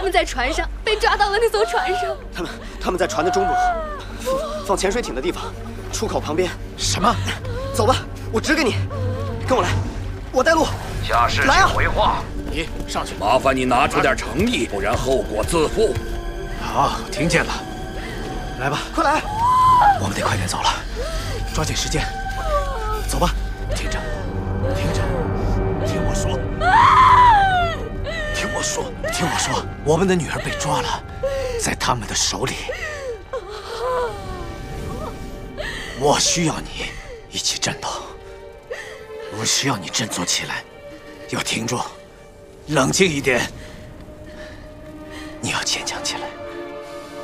们在船上被抓到了那艘船上。 他们在船的中部，放潜水艇的地方，出口旁边。 什么？ 走吧，我指给你，跟我来，我带路。 下士来啊！ 回话。 你上去。 麻烦你拿出点诚意，不然后果自负。 好，听见了。来吧， 快来！ 我们得快点走了，抓紧时间。走吧，听着，听着，听我说，听我说，听我说，我们的女儿被抓了，在他们的手里。我需要你一起战斗，我需要你振作起来，要挺住，冷静一点，你要坚强。